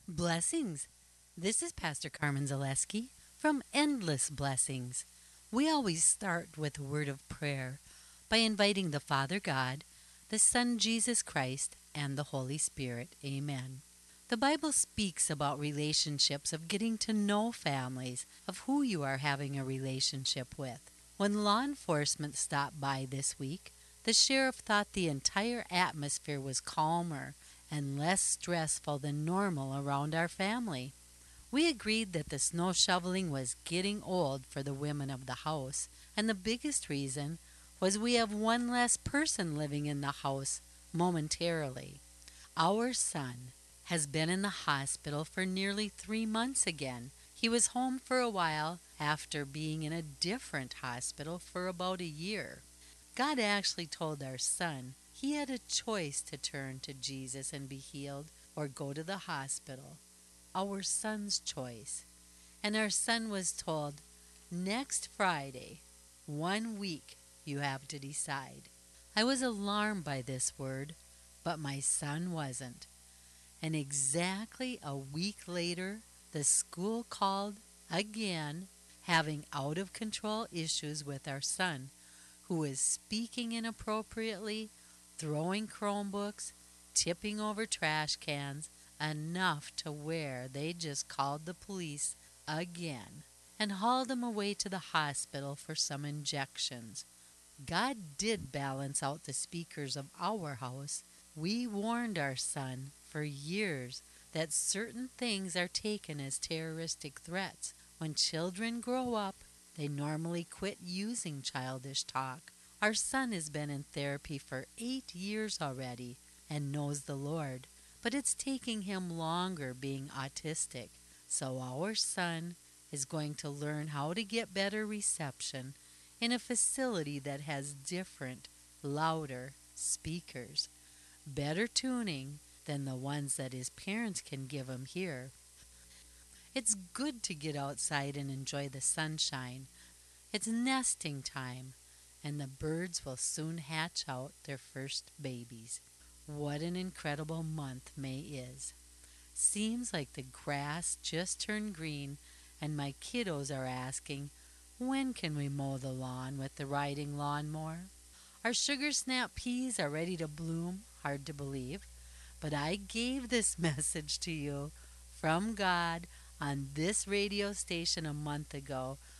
Blessings. This is Pastor Carmen Zaleski from Endless Blessings. We always start with a word of prayer by inviting the Father God, the Son Jesus Christ, and the Holy Spirit. Amen. The Bible speaks about relationships, of getting to know families, of who you are having a relationship with. When law enforcement stopped by this week, the sheriff thought the entire atmosphere was calmer and less stressful than normal around our family. We agreed that the snow shoveling was getting old for the women of the house, and the biggest reason was we have one less person living in the house momentarily. Our son has been in the hospital for nearly 3 months again. He was home for a while after being in a different hospital for about a year. God actually told our son he had a choice to turn to Jesus and be healed or go to the hospital. Our son's choice. And our son was told, next Friday, 1 week, you have to decide. I was alarmed by this word, but my son wasn't. And exactly a week later, the school called again, having out of control issues with our son, who is speaking inappropriately, throwing Chromebooks, tipping over trash cans, enough to where they just called the police again and hauled him away to the hospital for some injections. God did balance out the speakers of our house. We warned our son for years that certain things are taken as terroristic threats. When children grow up, they normally quit using childish talk. Our son has been in therapy for 8 years already and knows the Lord, but it's taking him longer being autistic. So our son is going to learn how to get better reception in a facility that has different, louder speakers, better tuning than the ones that his parents can give him here. It's good to get outside and enjoy the sunshine. It's nesting time, and the birds will soon hatch out their first babies. What an incredible month May is. Seems like the grass just turned green, and my kiddos are asking, when can we mow the lawn with the riding lawnmower? Our sugar snap peas are ready to bloom, hard to believe. But I gave this message to you from God on this radio station a month ago